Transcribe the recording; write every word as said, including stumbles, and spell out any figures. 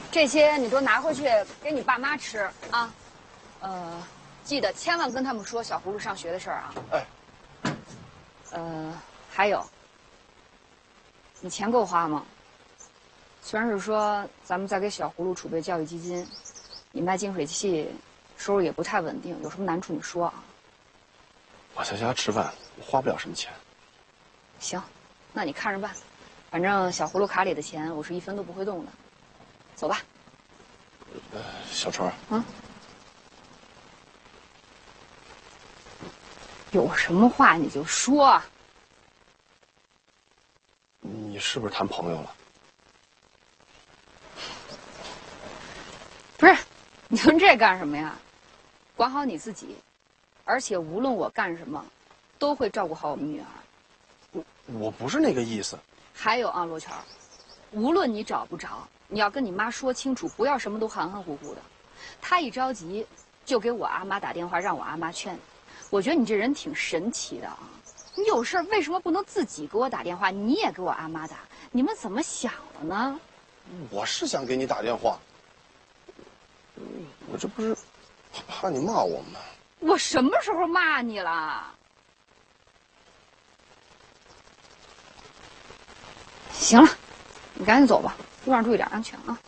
这些你都拿回去给你爸妈吃啊。呃，记得千万跟他们说小葫芦上学的事儿啊。 哎。 呃，还有，你钱够花吗？虽然是说咱们在给小葫芦储备教育基金，你卖净水器收入也不太稳定，有什么难处你说啊。 我在家吃饭，我花不了什么钱。 行，那你看着办。反正小葫芦卡里的钱，我是一分都不会动的。走吧。 呃，小春。 嗯。有什么话你就说。 你是不是谈朋友了？ 不是，你问这干什么呀？管好你自己，而且无论我干什么，都会照顾好我们女儿。 我我不是那个意思。 还有啊，罗圈，无论你找不着，你要跟你妈说清楚，不要什么都含含糊糊的。她一着急就给我阿妈打电话，让我阿妈劝你。我觉得你这人挺神奇的啊！你有事为什么不能自己给我打电话？你也给我阿妈打？你们怎么想的呢？ 我是想给你打电话，我这不是怕你骂我吗？ 我什么时候骂你了？行了，你赶紧走吧，路上注意点安全啊。